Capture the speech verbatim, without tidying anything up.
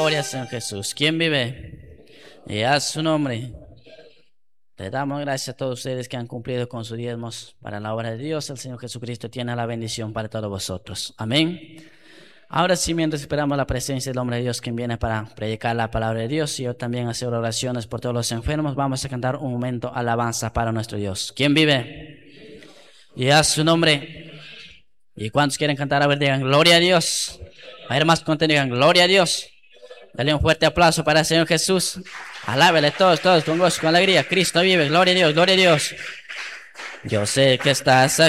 Gloria al Señor Jesús. ¿Quién vive? Y a su nombre. Le damos gracias a todos ustedes que han cumplido con sus diezmos para la obra de Dios. El Señor Jesucristo tiene la bendición para todos vosotros. Amén. Ahora sí, mientras esperamos la presencia del hombre de Dios quien viene para predicar la palabra de Dios y yo también hacer oraciones por todos los enfermos, vamos a cantar un momento alabanza para nuestro Dios. ¿Quién vive? Y a su nombre. ¿Y cuántos quieren cantar? A ver, digan gloria a Dios. A ver, más contenido, digan gloria a Dios. Dale un fuerte aplauso para el Señor Jesús. Alábele todos, todos, con gozo, con alegría. Cristo vive, gloria a Dios, gloria a Dios. Yo sé que estás aquí.